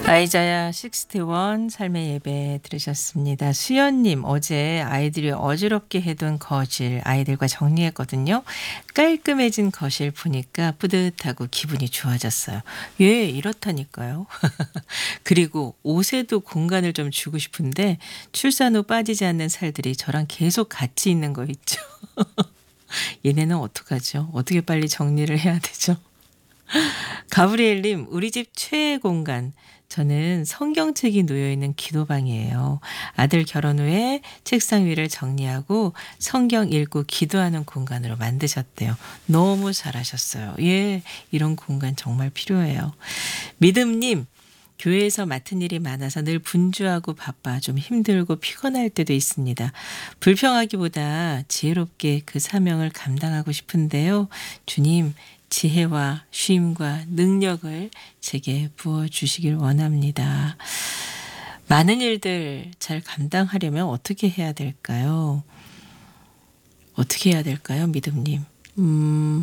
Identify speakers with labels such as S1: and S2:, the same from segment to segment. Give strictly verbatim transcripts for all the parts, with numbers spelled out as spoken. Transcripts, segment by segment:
S1: 아이자야 식스티 원 삶의 예배 들으셨습니다. 수연님 어제 아이들이 어지럽게 해둔 거실 아이들과 정리했거든요. 깔끔해진 거실 보니까 뿌듯하고 기분이 좋아졌어요. 예, 이렇다니까요. 그리고 옷에도 공간을 좀 주고 싶은데 출산 후 빠지지 않는 살들이 저랑 계속 같이 있는 거 있죠. 얘네는 어떡하죠? 어떻게 빨리 정리를 해야 되죠? 가브리엘님, 우리 집 최애 공간. 저는 성경책이 놓여있는 기도방이에요. 아들 결혼 후에 책상 위를 정리하고 성경 읽고 기도하는 공간으로 만드셨대요. 너무 잘하셨어요. 예, 이런 공간 정말 필요해요. 믿음님, 교회에서 맡은 일이 많아서 늘 분주하고 바빠 좀 힘들고 피곤할 때도 있습니다. 불평하기보다 지혜롭게 그 사명을 감당하고 싶은데요. 주님, 지혜와 쉼과 능력을 제게 부어주시길 원합니다. 많은 일들 잘 감당하려면 어떻게 해야 될까요? 어떻게 해야 될까요, 믿음님? 음,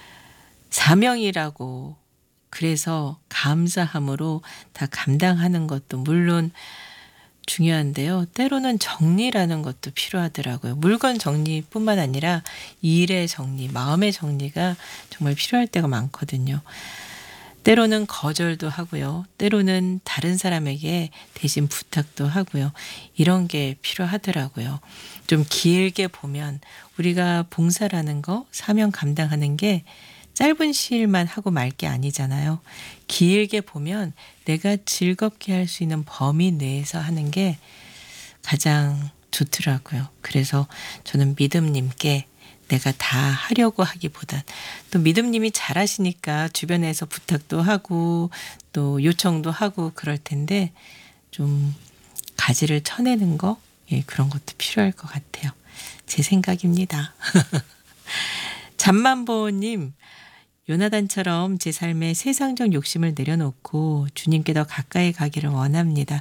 S1: 사명이라고 그래서 감사함으로 다 감당하는 것도 물론 중요한데요. 때로는 정리라는 것도 필요하더라고요. 물건 정리뿐만 아니라 일의 정리, 마음의 정리가 정말 필요할 때가 많거든요. 때로는 거절도 하고요. 때로는 다른 사람에게 대신 부탁도 하고요. 이런 게 필요하더라고요. 좀 길게 보면 우리가 봉사라는 거, 사명 감당하는 게 짧은 시일만 하고 말 게 아니잖아요. 길게 보면 내가 즐겁게 할 수 있는 범위 내에서 하는 게 가장 좋더라고요. 그래서 저는 믿음님께 내가 다 하려고 하기보단 또 믿음님이 잘하시니까 주변에서 부탁도 하고 또 요청도 하고 그럴 텐데 좀 가지를 쳐내는 거, 예, 그런 것도 필요할 것 같아요. 제 생각입니다. 잠만보님, 요나단처럼 제 삶에 세상적 욕심을 내려놓고 주님께 더 가까이 가기를 원합니다.